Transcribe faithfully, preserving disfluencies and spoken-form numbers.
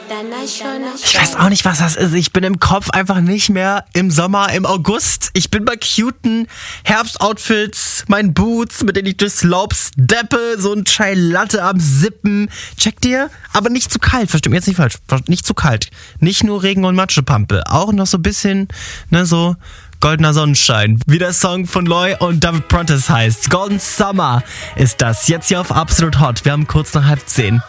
Ich weiß auch nicht, was das ist. Ich bin im Kopf einfach nicht mehr im Sommer, im August. Ich bin bei cuten Herbstoutfits, meinen Boots, mit denen ich durchs Laub steppe, so ein Chai Latte am Sippen. Checkt ihr? Aber nicht zu kalt, versteht mir jetzt nicht falsch. Nicht zu kalt. Nicht nur Regen und Matschepampe. Auch noch so ein bisschen, ne, so goldener Sonnenschein. Wie der Song von Loy und David Prentice heißt. Golden Summer ist das. Jetzt hier auf Absolut Hot. Wir haben kurz nach halb zehn.